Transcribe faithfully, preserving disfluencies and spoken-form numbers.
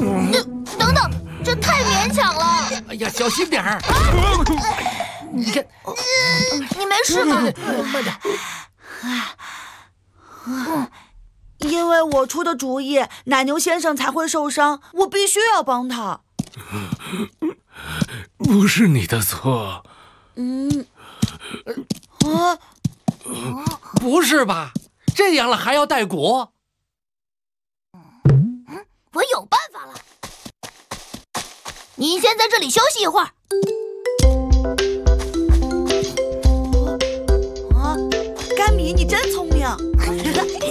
等等，这太勉强了。 哎呀，小心点儿！你看， 你没事吧？ 慢点。 因为我出的主意，奶牛先生才会受伤，我必须要帮他。 不是你的错。 嗯，啊， 不是吧？这样了还要带骨？ 我有办法了，您先在这里休息一会儿。 啊，甘米，你真聪明。